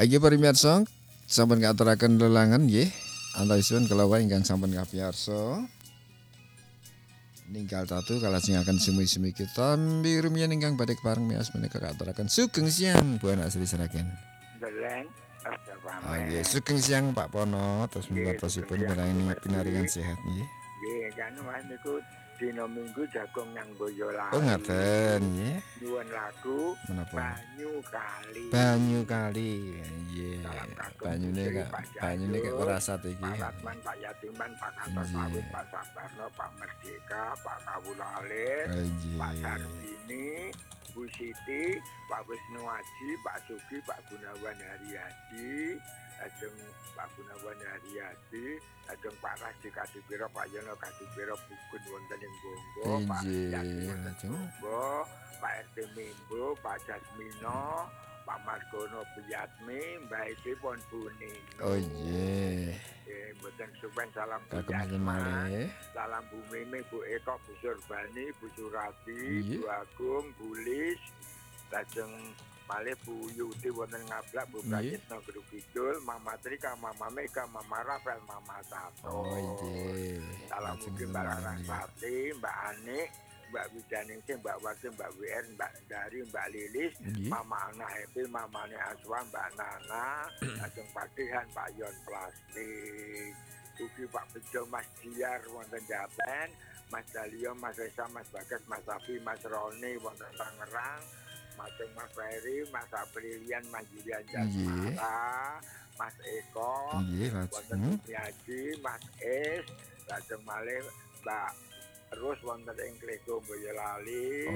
Ayo pamirsa, sampun ngaturaken lelangan nggih. Antawisipun kala wae ingkang sampun kapiyarsa. Ninggal tatu kalajengaken semi-semi kita rumiyin ingkang badhe bareng mias menika katuraken sugeng siang Bu Anak Sri Sragen. Deleng Nggih, sugeng siang Pak Pono, terus miwatosipun pinaringan sehat nggih. Nggih, kan Mas niku dina Minggu jagung nang Boyolali. Oh ngaten nggih. Nyuwun lagu Menapa? Banyu Kali. Banyu Kali. Nggih. Banyune kek perasat iki. Pak Ratman, Pak Yatiman, Pak Kantor Sawit, Pak Sabarno, Pak Merdeka, Pak Kawula Alit, Pak Sarbini, Bu Siti, Pak Wisnu Aji, Pak Sugi, Pak Gunawan Haryadi, ajeng Pak Gunawan Haryadi, ajeng Pak Rasdi Kadipiro, Pak Yono Kadipiro, Bugun wonten ing Bonggo, Pak Yati wonten Bonggo, Pak RT Mimbo, Pak Jasmino, Pak Margono Buyatmi, Mbak Iti pun Bunino. Oh nggih. Mboten supen salam Kakemken malih. salam Bu Mimi, Bu Eko, Bu Surbani, Bu Surati, Bu Agung, Bu Lis, lajeng malih Bu Yuti wonten Ngablak, Bu Prayitno Guru Kidul, Mama Trika, Mama Mega, Mama Rafael, Mama Tato. Oh nggih. Salam mungkin Mbak Larasati, Mbak Anik, Mbak Widaningsih, Mbak Wati, Mbak WR, Mbak Dari, Mbak Lilis, Mama Ana Happy, Mama Ne Aswa, Mbak Nana, lajeng Pak Dihan, Pak Yon Plastik, ugi Pak Bejo, Mas Diar wonten Jaben, Mas Dalio, Mas Reza, Mas Bagas, Mas Safi, Mas Roni wonten Tangerang, Mas Ferry, Mas Aprilian, Mas Julian Jasmara, Mas Eko, wonten Sumiaji, Mas Es, lajeng malih Mbak terus wonten ing Klego Boyolali.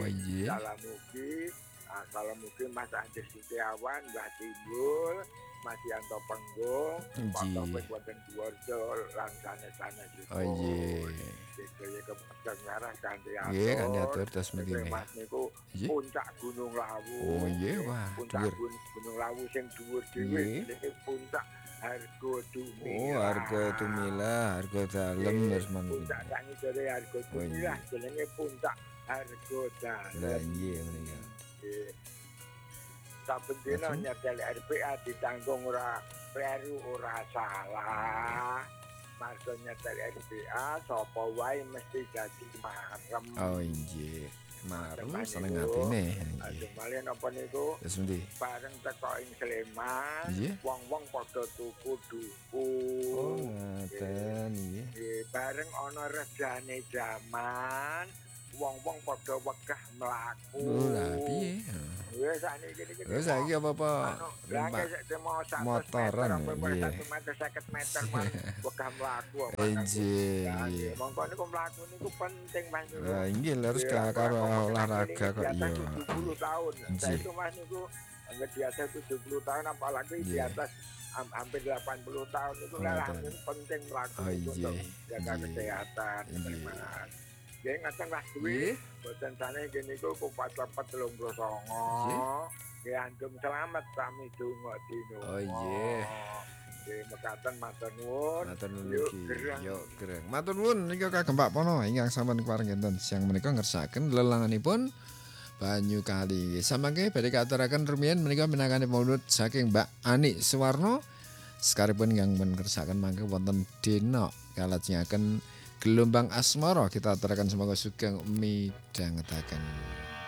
Salam mugi Mas Andes Setiawan, Mbah Timbul, Mas Yanto Penggung, Pak Taufik wonten Duwarjo lan sanes-sanes juga. Oh nggih. Daya kepadang ngarah kanthi atur. Nggih, kanthi atur terus mriki. Mas niku puncak Gunung Lawu. Oh nggih, wah. Puncak Gunung Lawu sing dhuwur dhewe niki puncak Harga Tumila. Oh, Harga Tumila, Harga Dalem terus mangke. Puncak sak ngisore Harga Tumila jenenge puncak Harga Dalem. Lah nggih menika. Saben dina nyetel RPA ditanggung ora kleru ora salah. Marga nyetel RPA sapa wae mesti dadi marem. Oh nggih. Marem seneng atine. Ajeng malih napa niku? Wis endi? Bareng teko ing Sleman, wong-wong padha tuku duku. Oh ngaten nggih. Bareng ana regane jaman, wong-wong padha wegah mlaku. Lah piye? Wis sakniki Wis saiki apa? Motoran nggih. 150 meter wegah mlaku. Nggih. Monggo niku mlaku niku penting Mas. Lah nggih harus karo olahraga kok iya. 70 tahun. Saya itu Mas niku anggere di atas 70 tahun apalagi di atas hampir 80 tahun itu lah penting mlaku untuk jaga kesehatan. Mas. Nggih ngaten Mas Dwi, boten sane kene niku kupat lepet 39. Nggih antum selamat sami donga dina. Oh nggih. Nggih mekaten matur nuwun. Matur nuwun iki. Yo gereng. Matur nuwun nika kagem Pak Pono ingkang sampun keparing enten siang menika ngersakaken lelanganipun Banyu Kali. Samangke badhe katuraken rumiyin menika minangkane maulud saking Mbak Ani Suwarno. Sekaripun ingkang men ngersakaken mangke wonten dina kalajengaken Gelombang Asmara kita aturaken semoga sugeng midhangetaken.